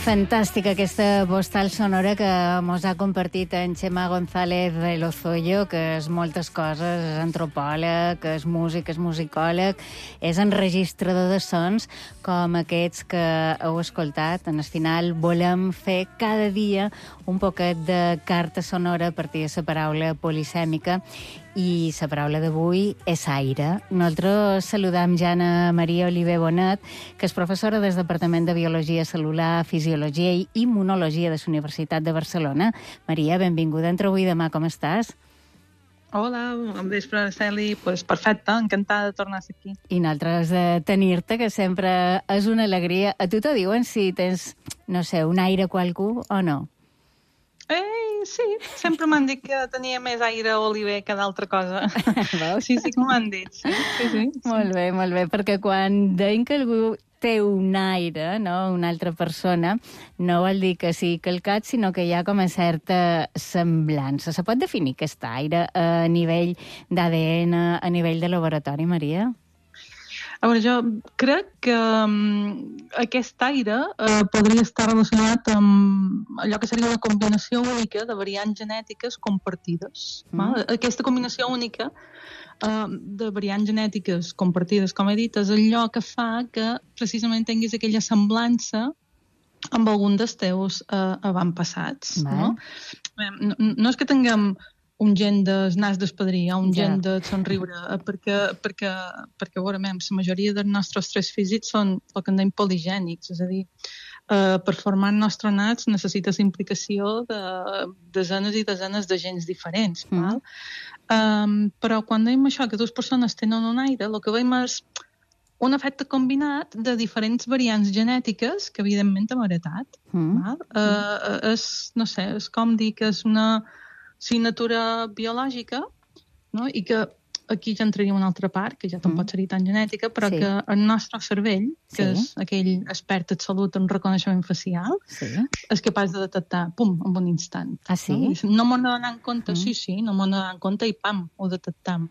Fantàstica aquesta postal sonora que mos ha compartit en Xema González de Lozoyo, que és moltes coses, és antropòleg, és músic, és musicòleg, és enregistrador de sons com aquests que heu escoltat. En el final volem fer cada dia un poquet de carta sonora a partir de la paraula polisèmica, i la paraula d'avui és aire. Nosaltres saludam Jana Maria Oliver Bonet, que és professora del Departament de Biologia Cel·lular, Fisiologia i Immunologia de la Universitat de Barcelona. Maria, benvinguda entre avui i demà, com estàs? Hola, bon vespre, Celi. Pues perfecte, encantada de tornar a ser aquí. I nosaltres de tenir-te, que sempre és una alegria. A tu te diuen si tens, no sé, un aire qualcú o no? Sí, sempre m'han dit que tenia més aire oliver que d'altra cosa. Sí que m'han dit. Sí. Molt bé, perquè quan deim que algú té un aire, no?, una altra persona, no vol dir que sigui calcat, sinó que hi ha com a certa semblança. Se pot definir aquest aire a nivell d'ADN, a nivell de laboratori, Maria? A veure, jo crec que aquest aire podria estar relacionat amb allò que seria una combinació única de variants genètiques compartides. Aquesta combinació única de variants genètiques compartides, com he dit, és allò que fa que precisament tinguis aquella semblança amb algun dels teus avantpassats. No és que tinguem un gen del nas d'espadrí, un gen de somriure, perquè a veure, la majoria dels nostres trets físics són el que en deim poligènics, és a dir, per formar el nostre nas necessites implicació de desenes i desenes de gens diferents. Però quan deim això, que dues persones tenen un aire, el que veiem és un efecte combinat de diferents variants genètiques que evidentment hem heretat. És com dir que és una signatura biològica, no? I que aquí ja entraria una altra part, que ja no pot ser tan genètica, però que el nostre cervell, que és aquell expert en salut en reconeixement facial, és capaç de detectar, amb un instant. Ah, sí? No m'ho n'adonant en compte, no m'ho n'adonant en compte i ho detectam.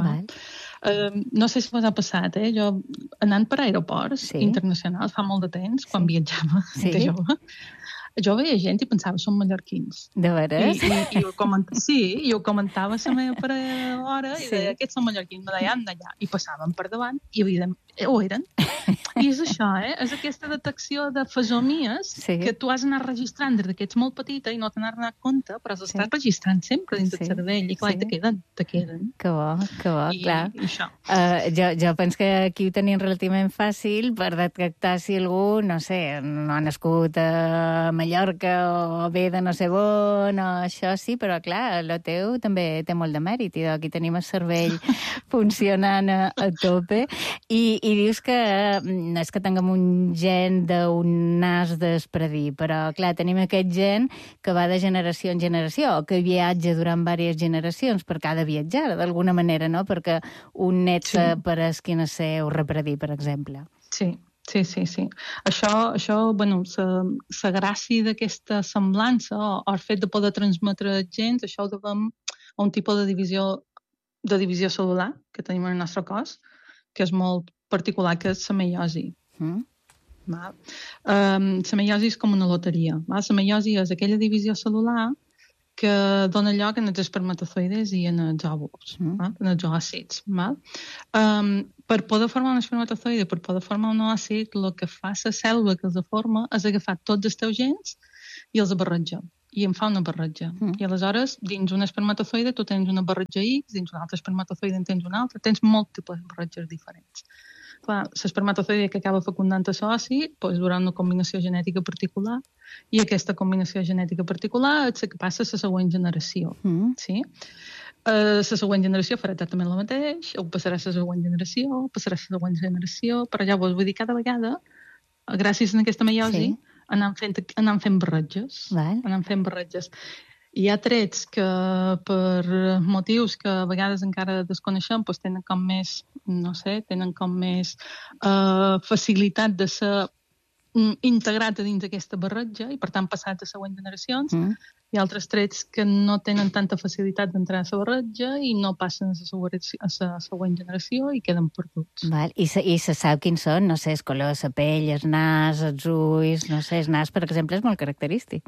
No sé si us ha passat, jo anant per aeroports internacionals fa molt de temps, quan viatjava de jove, jo veia gent i pensava, són mallorquins. De veres? I ho comentava a la meva parella i deia, aquests són mallorquins, me deia, anda allà. I passaven per davant i evidentment ho eren. I és això, és aquesta detecció de fesomies que tu has anat registrant des que ets molt petita i no te n'has donat compte, però estàs registrant sempre dins del cervell i clar, te queden. Que bo, clar. I això. Jo penso que aquí ho tenien relativament fàcil per detectar si algú, no sé, no ha nascut a Mallorca o ve de no sé on, o això sí, però clar, el teu també té molt de mèrit i aquí tenim el cervell funcionant a tope. I dius que no és que tinguem un gen d'un nas d'espadrí, però clar, tenim aquest gen que va de generació en generació, o que viatja durant diverses generacions, perquè ha de viatjar d'alguna manera, no? Perquè un net per esquinaceu repredí, per exemple. Sí. Això, la gràcia d'aquesta semblança, o el fet de poder transmetre gens, això ho devem a un tipus de divisió cel·lular que tenim en el nostre cos, que és molt particular, que és la meiosi. La meiosi és com una loteria. La meiosi és aquella divisió cel·lular que dona lloc en els espermatozoides i en els òvuls, en els oòcits. Per poder formar un espermatozoide, per poder formar un oòcit, el que fa la cèl·lula que els forma és agafar tots els teus gens i els barreja. I en fa una barreja. I aleshores, dins un espermatozoide, tu tens una barreja X, dins un altre espermatozoide en tens una altra, tens múltiples barreges diferents. Clar, l'espermatozoide que acaba fecundant el òcit durà una combinació genètica particular i aquesta combinació genètica particular és la que passa a la següent generació. La següent generació farà exactament el mateix, ho passarà a la següent generació, però ja vull dir, cada vegada, gràcies a aquesta meiosi, anant fent barreges. Hi ha trets que, per motius que a vegades encara desconeixem, tenen com més, facilitat de ser integrat a dins aquesta barreja i, per tant, passats a següents generacions. Hi ha altres trets que no tenen tanta facilitat d'entrar a la barreja i no passen a la següent generació i queden perduts. Val. I se sap quins són? No sé, el color, la pell, el nas, els ulls... No sé, el nas, per exemple, és molt característic.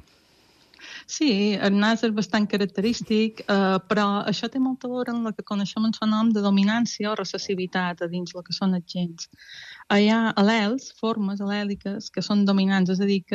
Sí, el nas és bastant característic, però això té molt a veure amb el que coneixem en el nom de dominància o recessivitat a dins el que són els gens. Hi ha al·lels, formes al·lèliques, que són dominants, és a dir,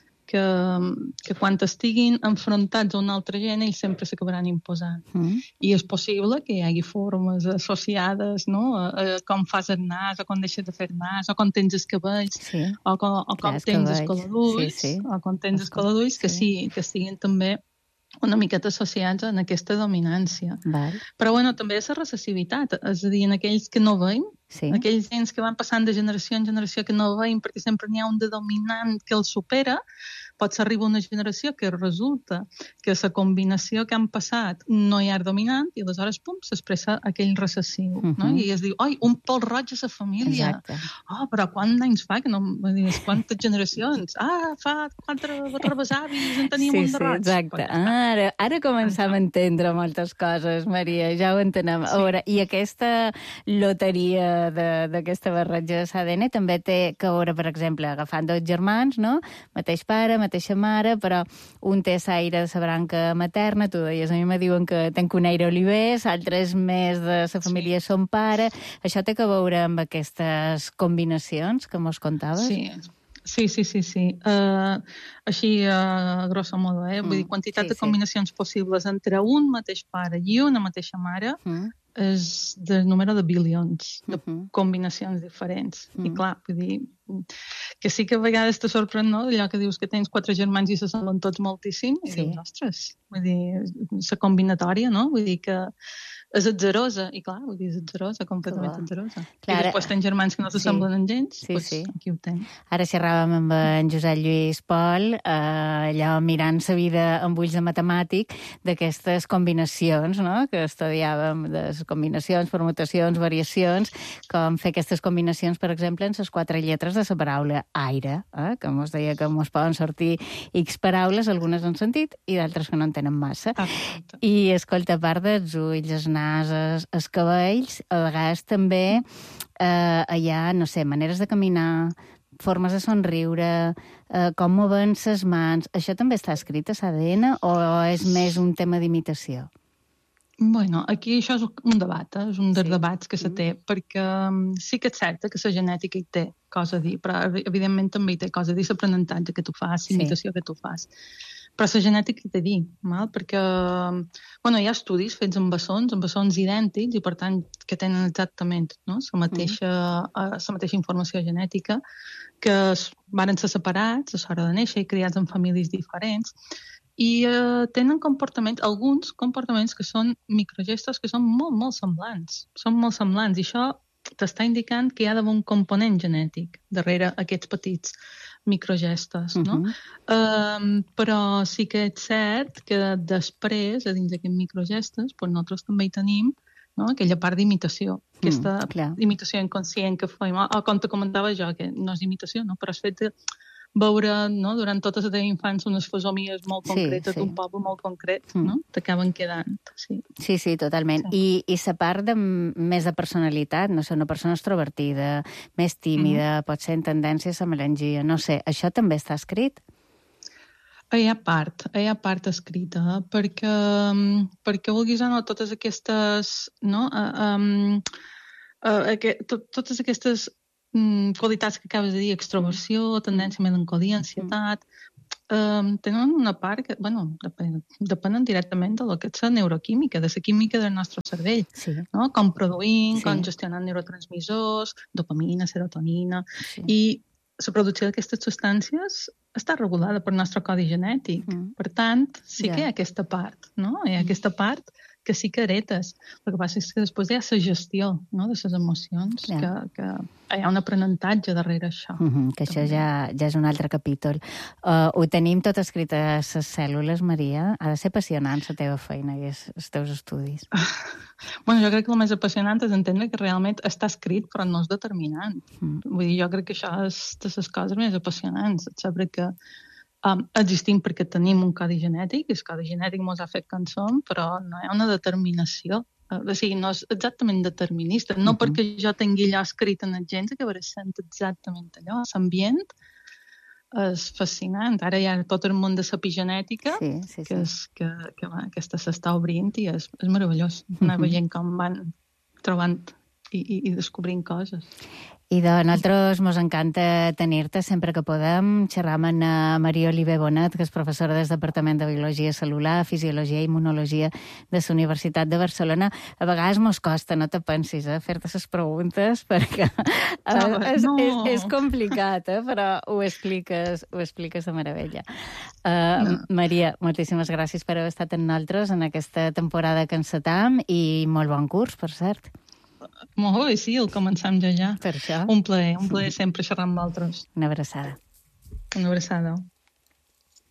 que quan estiguin enfrontats a un altre gen, ells sempre s'acabaran imposant. I és possible que hi hagi formes associades, no?, a com fas el nas, o com deixes de fer el nas, o com tens els cabells, o com tens els color d'ulls, o com tens els color d'ulls, que estiguin també una miqueta associats en aquesta dominància. Però, bueno, també és la recessivitat, és a dir, en aquells que no veiem, aquells gens que van passant de generació en generació que no veiem, perquè sempre n'hi ha un de dominant que el supera, pot arribar una generació que resulta que la combinació que han passat no hi ha dominant i aleshores, pum, s'expressa aquell recessiu. No? I es diu, oi, un pèl roig a la família. Oh, però quants anys fa que no... Quantes generacions? Fa 4 rebesavis en tenim un de roig. Exacte. Ara començam a entendre moltes coses, Maria, ja ho entenem. A veure, i aquesta loteria d'aquesta barreja de l'ADN també té que veure, per exemple, agafant 2 germans, no? Mateix pare, mateixa mare, però un té l'aire de la branca materna, tu deies, a mi me diuen que tenc un aire olivers, altres més de la família son pare. Això té que veure amb aquestes combinacions que mos contaves? Sí. Així, grosso modo, vull dir, quantitat de combinacions possibles entre un mateix pare i una mateixa mare és del número de billions de combinacions diferents. I clar, vull dir, que sí que a vegades te sorprèn, no?, allò que dius que tens 4 germans i s'assemblen tots moltíssim, i dius, ostres, vull dir, la combinatòria, no?, vull dir que és atzerosa, i clar, vull dir, és atzerosa, completament atzerosa. I després tens germans que no s'assemblen en gens, doncs aquí ho tens. Ara xerràvem amb en Josep Lluís Pol, allò mirant la vida amb ulls de matemàtic, d'aquestes combinacions, no?, que estudiàvem, de les combinacions, permutacions, variacions, com fer aquestes combinacions, per exemple, en les 4 lletres de la paraula aire, que mos deia que mos poden sortir X paraules, algunes en sentit, i d'altres que no en tenen massa. I, escolta, a part dels ulls, els nases, els cabells, a vegades també hi ha, no sé, maneres de caminar, formes de somriure, com mouen les mans. Això també està escrit a l'ADN o és més un tema d'imitació? Bueno, aquí això és un debat, és un dels debats que se té, perquè sí que és cert que la genètica hi té cosa a dir, però evidentment també hi té cosa a dir l'aprenentatge que tu fas, l'imitació que tu fas. Però la genètica hi té a dir, perquè hi ha estudis fets amb bessons idèntics i, per tant, que tenen exactament la mateixa informació genètica, que varen ser separats a l'hora de néixer i criats en famílies diferents, i tenen alguns comportaments que són microgestos que són molt, molt semblants. Són molt semblants i això t'està indicant que hi ha d'haver un component genètic darrere aquests petits microgestos, no? Però sí que és cert que després, a dins d'aquests microgestos, nosaltres també hi tenim aquella part d'imitació, aquesta imitació inconscient que fem, com te comentava jo, que no és imitació, però és fet de veure durant tota la teva infància unes fesomies molt concretes d'un poble molt concret, t'acaben quedant. Sí, totalment. I la part més de personalitat, no sé, una persona extrovertida, més tímida, pot ser en tendència a la melangia, no sé, això també està escrit? Hi ha part escrita, perquè vulguis o no, totes aquestes totes aquestes qualitats que acabes de dir, extroversió, tendència a melancolia, ansietat, tenen una part que, depenen directament de lo que és la neuroquímica, de la química del nostre cervell, com produïm, com gestionant neurotransmissors, dopamina, serotonina, i la producció d'aquestes substàncies està regulada pel nostre codi genètic. Per tant, sí que hi ha aquesta part, no? Hi ha aquesta part que sí que heretes. El que passa és que després hi ha la gestió, no?, de les emocions, que hi ha un aprenentatge darrere això. Que això ja és un altre capítol. Ho tenim tot escrit a les cèl·lules, Maria? Ha de ser apassionant la teva feina i els teus estudis. Bueno, jo crec que el més apassionant és entendre que realment està escrit però no és determinant. Vull dir, jo crec que això és de les coses més apassionants, saber que existim perquè tenim un codi genètic, i el codi genètic ens ha fet com som, però no hi ha una determinació. O sigui, no és exactament determinista. No perquè jo tingui allò escrit en el gens que acabaré sent exactament allò. L'ambient és fascinant. Ara hi ha tot el món de l'epigenètica que s'està obrint i és meravellós anar veient com van trobant i descobrint coses. I de nosaltres mos encanta tenir-te sempre que podem. Xerram amb Maria Oliver Bonet, que és professora del Departament de Biologia Cel·lular, Fisiologia i Immunologia de la Universitat de Barcelona. A vegades mos costa, no te pensis, fer-te les preguntes, perquè és complicat, però ho expliques de meravella. Maria, moltíssimes gràcies per haver estat amb nosaltres en aquesta temporada que encetam i molt bon curs, per cert. Molt bé, sí, el començam ja. Per això. Un plaer sempre xerrar amb vosaltres. Una abraçada. Una abraçada.